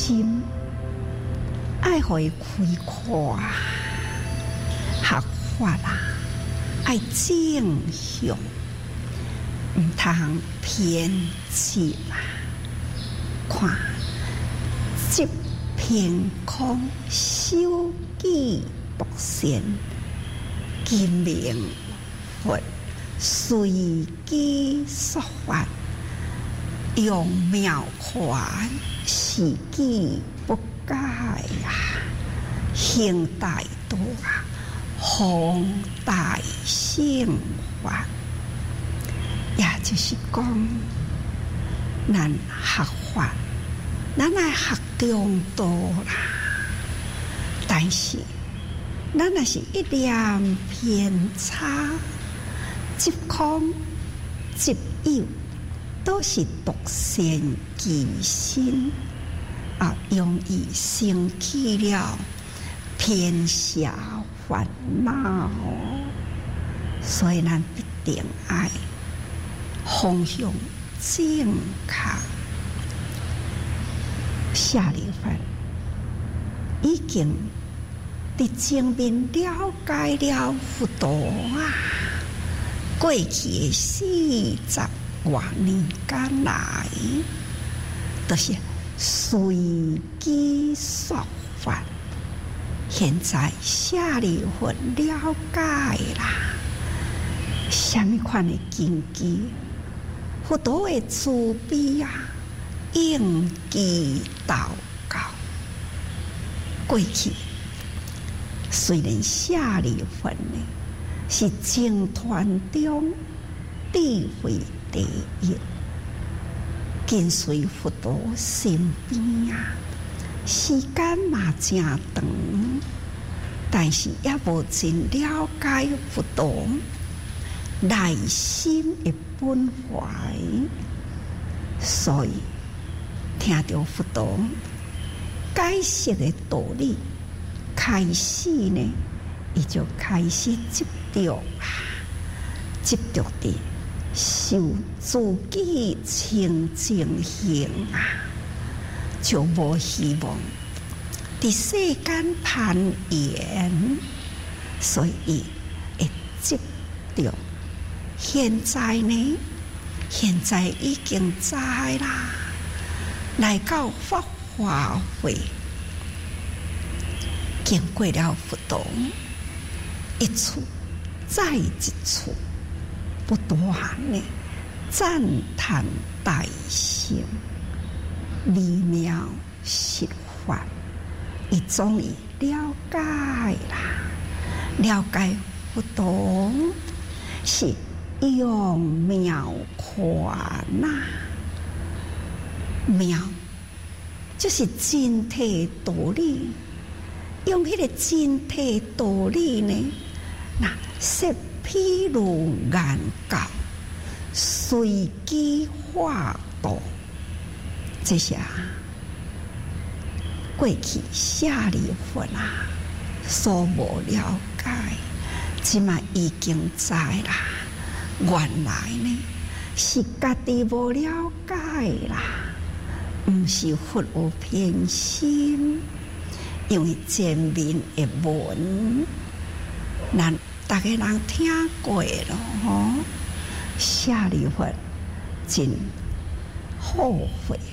心，爱互伊开阔学法啦，爱正向，毋通偏执啊！看即偏空修己独善，今明佛随机说法，用妙权是己不改啊！行大道啊，弘大乘法，也就是讲，咱学法，咱来学中道啦。但是，咱若是一念偏差，即空即有，都是独善其身啊，容易生起了偏狭烦恼，所以咱必定爱方向正确。下里凡已经伫前面了解了佛陀啊，过去40多年间来，都是随机说法。现在下里佛了解啦，什么款的根基？佛陀的慈悲啊，应机祷告。过去虽然下里佛呢是僧团中智慧第一，跟随佛陀身边啊，时间嘛真长，但是也无真了解佛陀内心的本怀，所以听到佛陀解释的道理，开始呢，伊就开始执着的受自己清净行啊，就无希望伫世间攀岩，所以会执着。现在已经知啦，来到法华会，经过了佛陀一处再一处，不断的赞叹大乘微妙实法，伊终于了解啦，了解佛陀是用妙权呐，妙就是真谛道理，用迄个真谛道理呢，那说譬如眼教，随机化度，这些过去下里佛啦所无了解，即嘛已经知啦。原来呢是家己无了解啦，毋是佛有偏心，因为前面的文，咱大家人听过咯吼，下里佛真后悔，